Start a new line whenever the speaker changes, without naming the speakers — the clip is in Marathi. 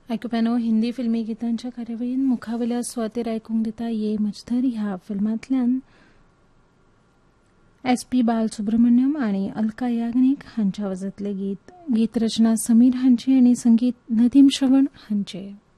आयकुप्यानो हिंदी फिल्मी गितांच्या कार्यावळीन मुखावयल्या सुवातेर आयकूंक दिता ये मजधर ह्या फिल्मांतल्यान SP बालसुब्रमण्यम आणि अलका याग्निक हांच्या आवाजांतलें गीत रचना समीर हांची आणि संगीत नदीम श्रवण हांचे.